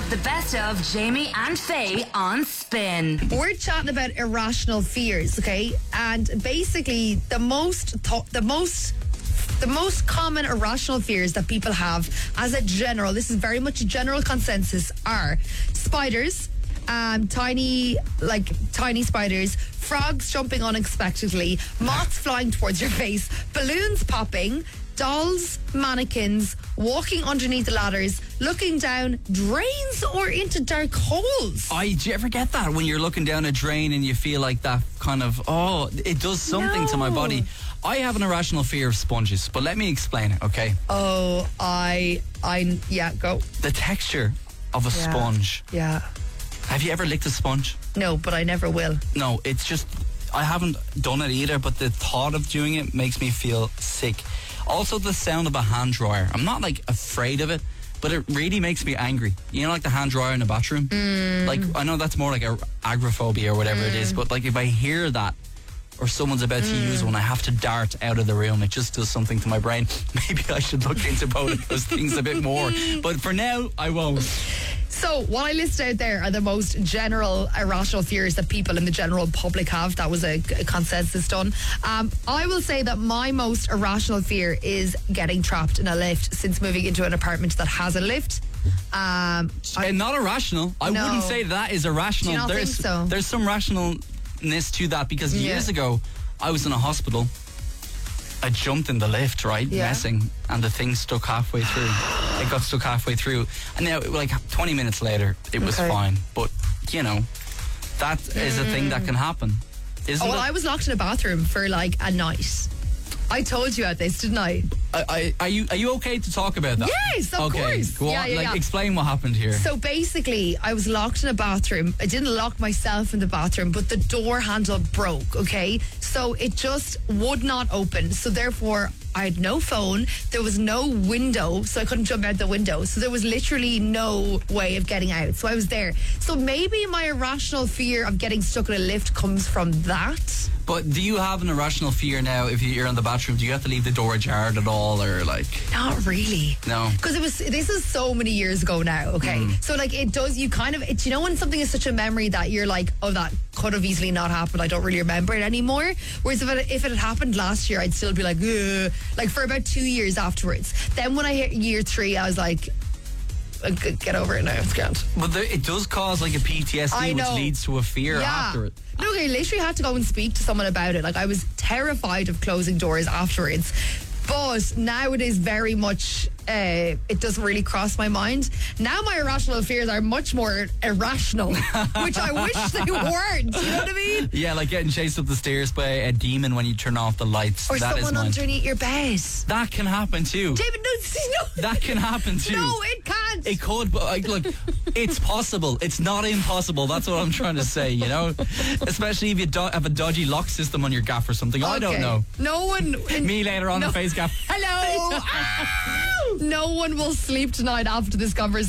The best of Jamie and Faye on Spin. We're chatting about irrational fears, okay? And basically, the most common irrational fears that people have as a general, this is very much a general consensus, are spiders, tiny spiders, frogs jumping unexpectedly, moths flying towards your face, balloons popping, dolls, mannequins, walking underneath the ladders, looking down drains or into dark holes. Do you ever get that when you're looking down a drain and you feel like that kind of, it does something to my body? I have an irrational fear of sponges, but let me explain it, okay? Oh, go. The texture of a sponge. Yeah. Have you ever licked a sponge? No, but I never will. No, it's just, I haven't done it either, but the thought of doing it makes me feel sick. Also, the sound of a hand dryer. I'm not like afraid of it, but it really makes me angry. You know, like the hand dryer in the bathroom? Like, I know that's more like agoraphobia or whatever it is, but like if I hear that, or someone's about to use one, I have to dart out of the room. It just does something to my brain. Maybe I should look into both of those things a bit more. But for now, I won't. So what I listed out there are the most general irrational fears that people in the general public have. That was a consensus done. I will say that my most irrational fear is getting trapped in a lift since moving into an apartment that has a lift. Not irrational. I wouldn't say that is irrational. Do you not think so? There's some rationalness to that, because years ago I was in a hospital. I jumped in the lift, right, messing, and the thing stuck halfway through. It got stuck halfway through, and now, like 20 minutes later, it was fine. But you know, that is a thing that can happen, isn't it? I was locked in a bathroom for like a night. I told you about this, didn't I? Are you okay to talk about that? Yes, of course. Go on. Explain what happened here. So basically, I was locked in a bathroom. I didn't lock myself in the bathroom, but the door handle broke, okay? So it just would not open. So therefore, I had no phone. There was no window, so I couldn't jump out the window. So there was literally no way of getting out. So I was there. So maybe my irrational fear of getting stuck in a lift comes from that. But do you have an irrational fear now if you're in the bathroom? Do you have to leave the door ajar at all, or like? Not really. No. Because this is so many years ago now, okay? So like it does, you kind of, you know when something is such a memory that you're like, oh, that could have easily not happened, I don't really remember it anymore. Whereas if it had happened last year, I'd still be like, ugh, like for about 2 years afterwards. Then when I hit year 3, I was like, get over it now, it's grand. But it does cause like a PTSD, which leads to a fear after it. No, I literally had to go and speak to someone about it. Like, I was terrified of closing doors afterwards. But now it is very much, it doesn't really cross my mind. Now my irrational fears are much more irrational, which I wish they weren't. You know what I mean? Yeah, like getting chased up the stairs by a demon when you turn off the lights. Or that someone underneath your bed. That can happen too. David, no. That can happen too. No, it can't. It could, but look, it's possible. It's not impossible. That's what I'm trying to say, you know? Especially if you have a dodgy lock system on your gaff or something. Okay. I don't know. No one... Me later on the face gaff. Hello. No one will sleep tonight after this conversation.